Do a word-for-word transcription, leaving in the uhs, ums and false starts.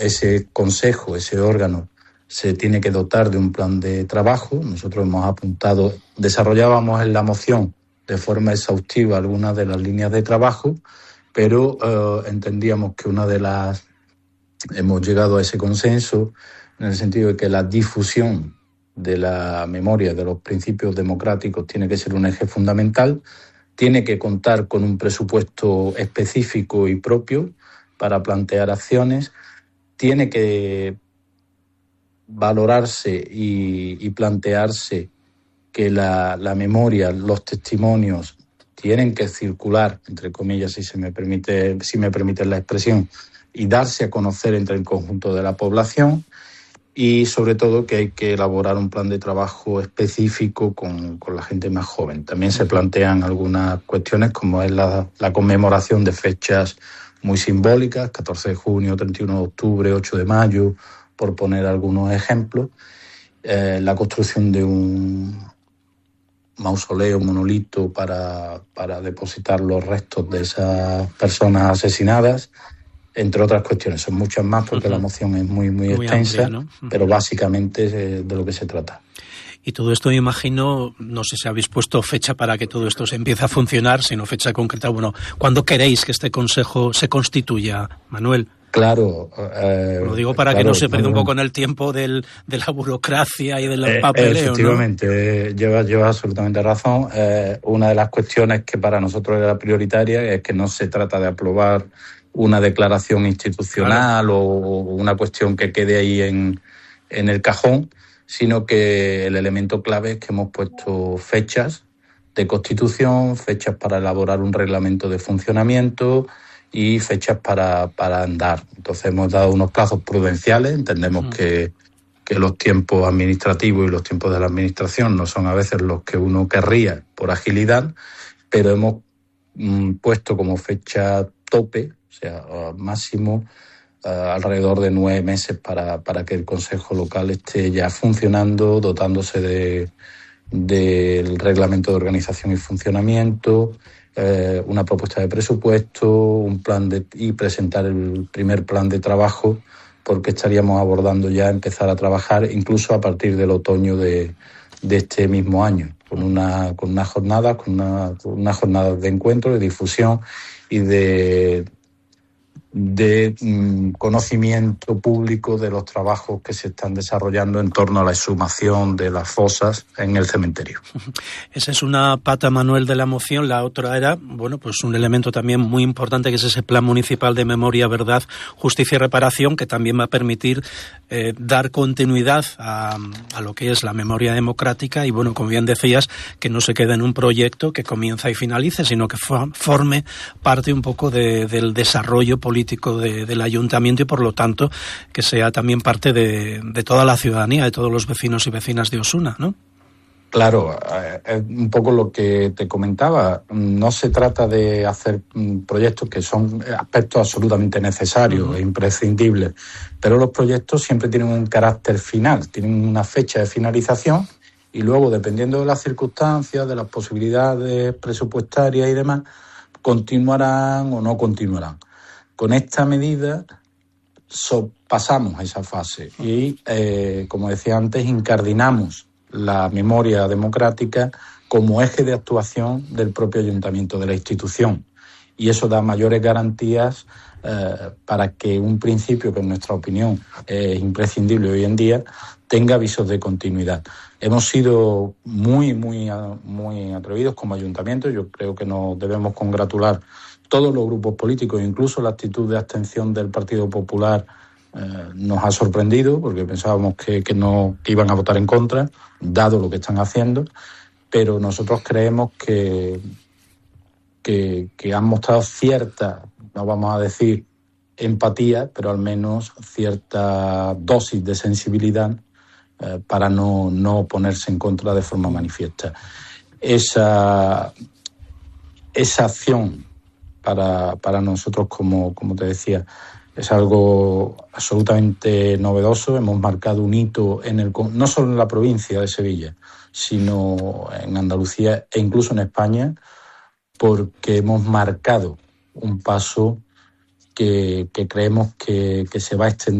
ese consejo, ese órgano, se tiene que dotar de un plan de trabajo. Nosotros hemos apuntado, desarrollábamos en la moción de forma exhaustiva algunas de las líneas de trabajo, pero eh, entendíamos que una de las... Hemos llegado a ese consenso en el sentido de que la difusión de la memoria, de los principios democráticos, tiene que ser un eje fundamental, tiene que contar con un presupuesto específico y propio para plantear acciones, tiene que valorarse y, y plantearse que la, la memoria, los testimonios tienen que circular, entre comillas, si se me permite, si me permite la expresión, y darse a conocer entre el conjunto de la población, y sobre todo que hay que elaborar un plan de trabajo específico con, con la gente más joven. También se plantean algunas cuestiones como es la, la conmemoración de fechas muy simbólicas, catorce de junio, treinta y uno de octubre, ocho de mayo, por poner algunos ejemplos, eh, la construcción de un mausoleo, un monolito para, para depositar los restos de esas personas asesinadas, entre otras cuestiones. Son muchas más porque uh-huh. la moción es muy, muy, muy extensa, amplia, ¿no? Uh-huh. Pero básicamente es de lo que se trata. Y todo esto, me imagino, no sé si habéis puesto fecha para que todo esto se empiece a funcionar, sino fecha concreta. Bueno, ¿cuándo queréis que este consejo se constituya, Manuel? Claro. Eh, Lo digo para claro, que no se pierda claro. un poco en el tiempo del, de la burocracia y del eh, papeleo, efectivamente, ¿no? eh, llevas lleva absolutamente razón. Eh, una de las cuestiones que para nosotros era prioritaria es que no se trata de aprobar una declaración institucional claro. o una cuestión que quede ahí en, en el cajón, sino que el elemento clave es que hemos puesto fechas de constitución, fechas para elaborar un reglamento de funcionamiento y fechas para, para andar. Entonces hemos dado unos plazos prudenciales, entendemos uh-huh. que, que los tiempos administrativos y los tiempos de la administración no son a veces los que uno querría por agilidad, pero hemos mm, puesto como fecha tope, o sea, máximo, uh, alrededor de nueve meses para, para que el Consejo Local esté ya funcionando, dotándose de del reglamento de organización y funcionamiento, eh, una propuesta de presupuesto, un plan de y presentar el primer plan de trabajo, porque estaríamos abordando ya empezar a trabajar incluso a partir del otoño de, de este mismo año, con una con una jornada, con una, con una jornada de encuentro, de difusión y de de mm, conocimiento público de los trabajos que se están desarrollando en torno a la exhumación de las fosas en el cementerio. Esa es una pata, Manuel, de la moción. La otra era, bueno, pues un elemento también muy importante, que es ese Plan Municipal de Memoria, Verdad, Justicia y Reparación, que también va a permitir eh, dar continuidad a, a lo que es la memoria democrática y, bueno, como bien decías, que no se quede en un proyecto que comienza y finalice, sino que forme parte un poco de, del desarrollo político De, del ayuntamiento y, por lo tanto, que sea también parte de, de toda la ciudadanía, de todos los vecinos y vecinas de Osuna, ¿no? Claro, es un poco lo que te comentaba. No se trata de hacer proyectos que son aspectos absolutamente necesarios uh-huh. e imprescindibles, pero los proyectos siempre tienen un carácter final, tienen una fecha de finalización y luego, dependiendo de las circunstancias, de las posibilidades presupuestarias y demás, continuarán o no continuarán. Con esta medida so, pasamos esa fase y, eh, como decía antes, incardinamos la memoria democrática como eje de actuación del propio ayuntamiento, de la institución. Y eso da mayores garantías eh, para que un principio que, en nuestra opinión, es imprescindible hoy en día, tenga visos de continuidad. Hemos sido muy, muy, muy atrevidos como ayuntamiento. Yo creo que nos debemos congratular todos los grupos políticos, incluso la actitud de abstención del Partido Popular eh, nos ha sorprendido, porque pensábamos que, que no que iban a votar en contra, dado lo que están haciendo, pero nosotros creemos que, que, que han mostrado cierta, no vamos a decir empatía, pero al menos cierta dosis de sensibilidad eh, para no, no ponerse en contra de forma manifiesta. Esa, esa acción Para, para nosotros, como, como te decía, es algo absolutamente novedoso. Hemos marcado un hito en el, no solo en la provincia de Sevilla, sino en Andalucía e incluso en España, porque hemos marcado un paso que, que creemos que, que se va a extender